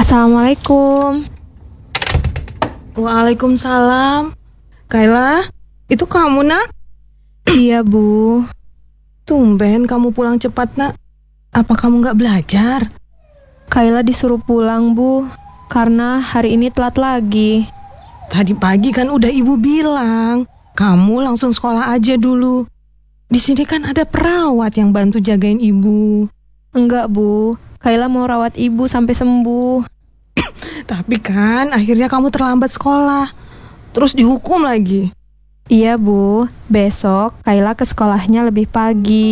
Assalamualaikum. Waalaikumsalam. Kayla, itu kamu, Nak? Iya, Bu. Tumben kamu pulang cepat, Nak. Apa kamu nggak belajar? Kayla disuruh pulang, Bu, karena hari ini telat lagi. Tadi pagi kan udah Ibu bilang, kamu langsung sekolah aja dulu. Di sini kan ada perawat yang bantu jagain Ibu. Enggak, Bu. Kayla mau rawat Ibu sampai sembuh. Tapi kan akhirnya kamu terlambat sekolah. Terus dihukum lagi. Iya, Bu. Besok Kayla ke sekolahnya lebih pagi.